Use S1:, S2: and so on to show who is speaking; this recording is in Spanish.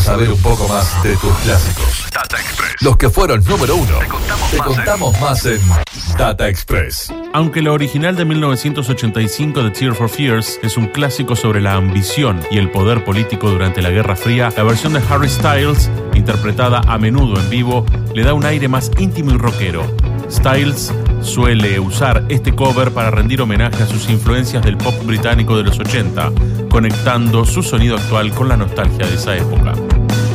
S1: saber un poco más de tus clásicos.
S2: Data Express.
S1: Los que fueron número 1.
S2: Te contamos
S1: más en Data Express.
S3: Aunque la original de 1985 de Tears for Fears es un clásico sobre la ambición y el poder político durante la Guerra Fría, la versión de Harry Styles, interpretada a menudo en vivo, le da un aire más íntimo y rockero. Styles suele usar este cover para rendir homenaje a sus influencias del pop británico de los 80, conectando su sonido actual con la nostalgia de esa época.